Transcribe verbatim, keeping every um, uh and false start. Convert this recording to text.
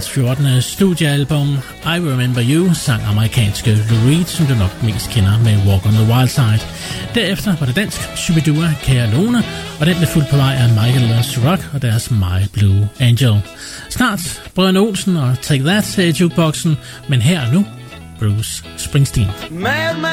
bands fjortende studiealbum I Remember You sang amerikanske Lou Reed, som du nok mest kender med Walk on the Wild Side. Derefter var det dansk Shubidua Kære Lone, og den blev fuldt på vej af Michael og Rock og deres My Blue Angel. Snart Brødrene Olsen og Take That til jukeboxen, men her og nu Bruce Springsteen. Madman